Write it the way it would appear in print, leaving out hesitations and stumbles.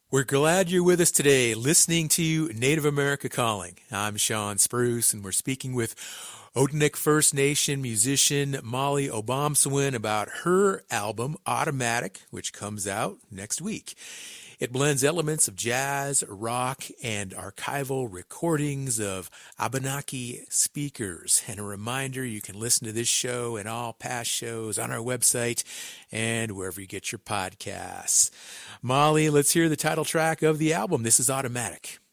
We're glad you're with us today, listening to Native America Calling. I'm Sean Spruce, and we're speaking with Odanik First Nation musician Molly Obomsawin about her album, Automatic, which comes out next week. It blends elements of jazz, rock, and archival recordings of Abenaki speakers. And a reminder, you can listen to this show and all past shows on our website and wherever you get your podcasts. Molly, let's hear the title track of the album. This is Automatic.